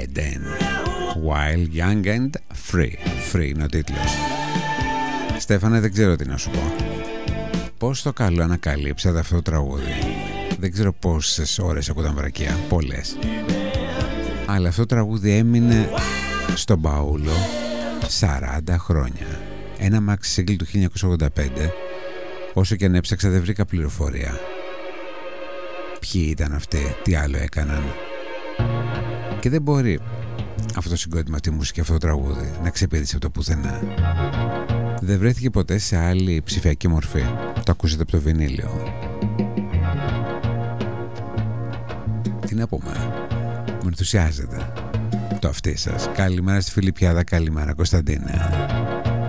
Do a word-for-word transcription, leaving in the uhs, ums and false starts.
Eden. Wild, Young and Free. Free είναι ο τίτλος. Στέφανε, δεν ξέρω τι να σου πω. Πώς το καλό ανακαλύψατε αυτό το τραγούδι. Δεν ξέρω πόσες ώρες ακούταν βρακία. Πολλές. Αλλά αυτό το τραγούδι έμεινε στον μπαούλο σαράντα χρόνια. Ένα maxi single του χίλια εννιακόσια ογδόντα πέντε. Όσο και αν έψαξα δεν βρήκα πληροφορία. Ποιοι ήταν αυτοί, τι άλλο έκαναν. Και δεν μπορεί αυτό το συγκρότημα, αυτή η μουσική, αυτό το τραγούδι να ξεπήδησε από το πουθενά. Δεν βρέθηκε ποτέ σε άλλη ψηφιακή μορφή. Το ακούσατε από το βινίλιο. Τι να πούμε, με ενθουσιάζεται το αυτή σας. Καλημέρα στη Φιλιππιάδα, καλημέρα Κωνσταντίνα.